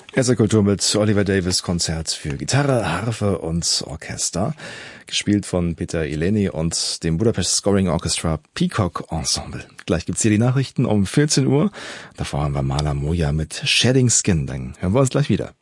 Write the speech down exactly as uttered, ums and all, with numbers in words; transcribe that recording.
S R Kultur mit Oliver Davis Konzert für Gitarre, Harfe und Orchester, gespielt von Peter Ileni und dem Budapest Scoring Orchestra Peacock Ensemble. Gleich gibt's hier die Nachrichten um vierzehn Uhr. Davor haben wir Maler Moja mit Shedding Skin. Dann hören wir uns gleich wieder.